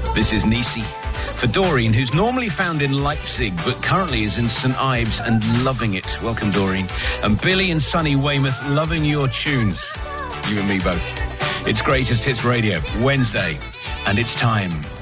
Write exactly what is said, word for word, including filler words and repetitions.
This is Nisi. For Doreen, who's normally found in Leipzig, but currently is in Saint Ives and loving it. Welcome, Doreen. And Billy and Sunny Weymouth, loving your tunes. You and me both. It's Greatest Hits Radio, Wednesday, and it's time